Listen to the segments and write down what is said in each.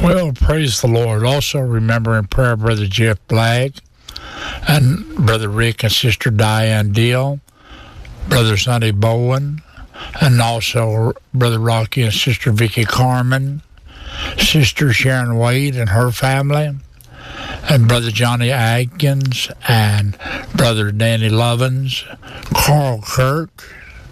Well, praise the Lord. Also remember in prayer Brother Jeff Black and Brother Rick and Sister Diane Deal, Brother Sonny Bowen, and also Brother Rocky and Sister Vicky Carmen, Sister Sharon Wade and her family, and Brother Johnny Adkins and Brother Danny Lovins, Carl Kirk,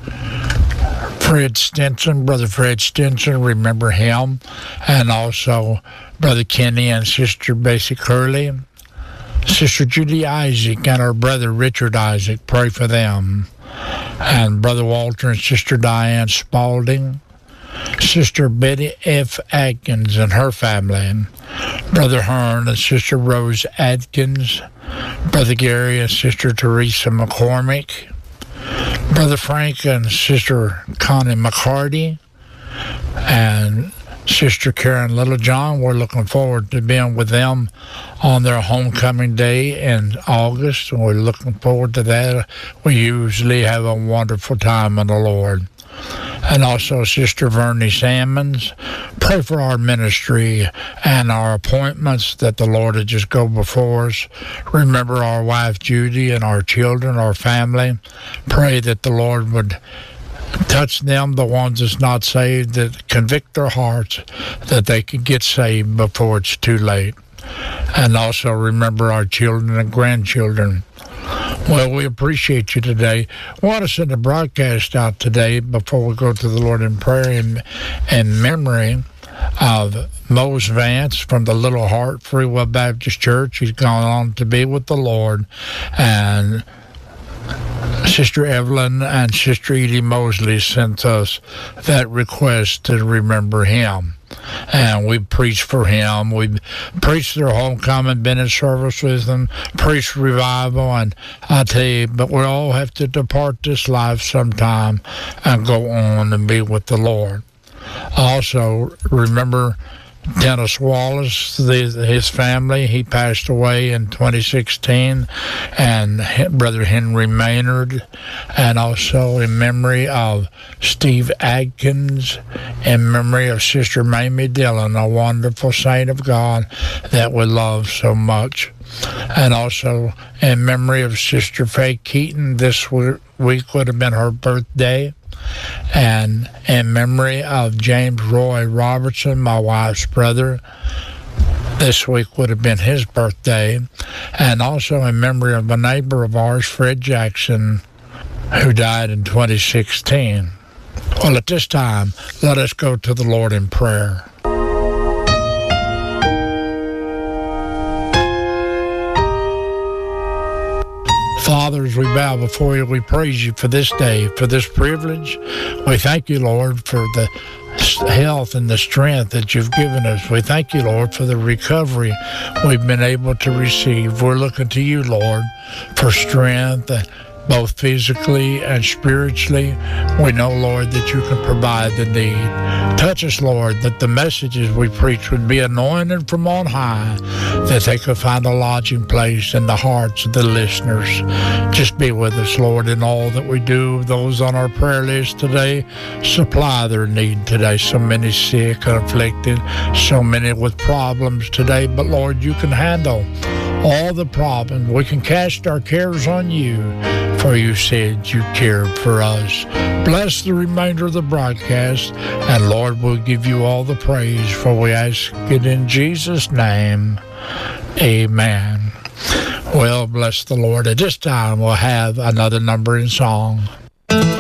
Fred Stinson, Brother Fred Stinson, remember him, and also Brother Kenny and Sister Bessie Curley, Sister Judy Isaac and her brother Richard Isaac, pray for them, and Brother Walter and Sister Diane Spalding, Sister Betty F. Atkins and her family, Brother Hearn and Sister Rose Atkins, Brother Gary and Sister Teresa McCormick, Brother Frank and Sister Connie McCarty, and Sister Karen Littlejohn. We're looking forward to being with them on their homecoming day in August, and we're looking forward to that. We usually have a wonderful time in the Lord. And also Sister Vernie Salmons. Pray for our ministry and our appointments, that the Lord would just go before us. Remember our wife Judy and our children, our family. Pray that the Lord would touch them, the ones that's not saved, that convict their hearts, that they can get saved before it's too late. And also remember our children and grandchildren. Well, we appreciate you today. I want to send a broadcast out today before we go to the Lord in prayer in memory of Mose Vance from the Little Heart Free Will Baptist Church. He's gone on to be with the Lord. And Sister Evelyn and Sister Edie Mosley sent us that request to remember him. And we preached for him. We preached their homecoming, been in service with them, preached revival, and I tell you, but we all have to depart this life sometime and go on and be with the Lord. Also, remember Dennis Wallace, his family. He passed away in 2016, and Brother Henry Maynard, and also in memory of Steve Adkins, in memory of Sister Mamie Dillon, a wonderful saint of God that we love so much. And also in memory of Sister Faye Keaton, this week would have been her birthday. And in memory of James Roy Robertson, my wife's brother, this week would have been his birthday. And also in memory of a neighbor of ours, Fred Jackson, who died in 2016. Well, at this time, let us go to the Lord in prayer. Father, as we bow before you, we praise you for this day, for this privilege. We thank you, Lord, for the health and the strength that you've given us. We thank you, Lord, for the recovery we've been able to receive. We're looking to you, Lord, for strength, both physically and spiritually. We know, Lord, that you can provide the need. Touch us, Lord, that the messages we preach would be anointed from on high, that they could find a lodging place in the hearts of the listeners. Just be with us, Lord, in all that we do. Those on our prayer list today, supply their need today. So many sick and afflicted, so many with problems today. But, Lord, you can handle all the problems. We can cast our cares on you, for you said you cared for us. Bless the remainder of the broadcast, and Lord, we'll give you all the praise, for we ask it in Jesus' name. Amen. Well, bless the Lord. At this time, we'll have another number in song.